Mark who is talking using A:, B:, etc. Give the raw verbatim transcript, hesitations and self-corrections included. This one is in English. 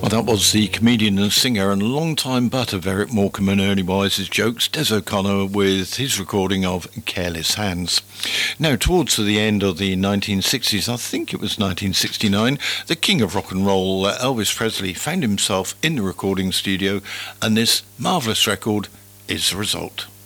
A: Well, that was the comedian and singer and long-time butt of Eric Morecambe and Ernie Wise's jokes, Des O'Connor, with his recording of Careless Hands. Now, towards the end of the nineteen sixties, I think it was nineteen sixty-nine, the king of rock and roll, uh, Elvis Presley, found himself in the recording studio, and this marvellous record is the result.